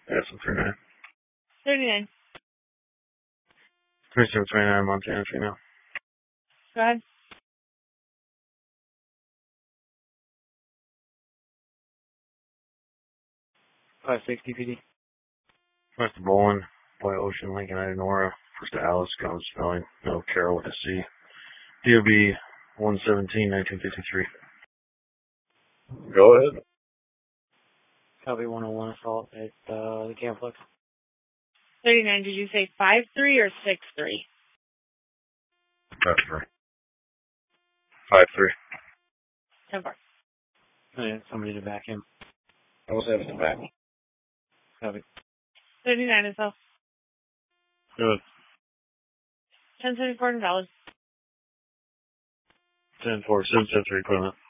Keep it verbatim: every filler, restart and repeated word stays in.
That's some three nine. thirty-nine. twenty-seven twenty-nine Montana three now. Go ahead. five sixty P D. West of Bowling, White Ocean, Lincoln, Idenora. First to Alice, College Spelling, no Carroll with a C. D O B one seventeen nineteen fifty-three. Go ahead. Copy one oh one assault at uh, the Campflex. thirty-nine, did you say five three or six three? five three. five three. ten four. Oh, yeah, somebody to back him. I was having to back. Copy. thirty-nine is off. Good. ten seventy-four dollars. ten four, seven seven three equipment.